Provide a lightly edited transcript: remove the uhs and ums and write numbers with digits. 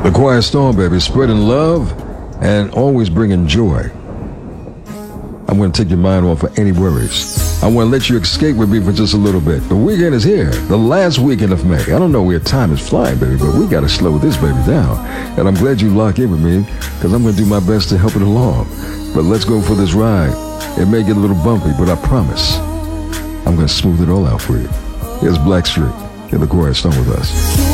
The Quiet Storm, baby, spreading love and always bringing joy. I'm going to take your mind off of any worries. I want to let you escape with me for just a little bit. The weekend is here, the last weekend of May. I don't know where time is flying, baby, but we got to slow this baby down. And I'm glad you lock in with me because I'm going to do my best to help it along. But let's go for this ride. It may get a little bumpy, but I promise I'm going to smooth it all out for you. Here's Blackstreet in the Quiet Storm with us.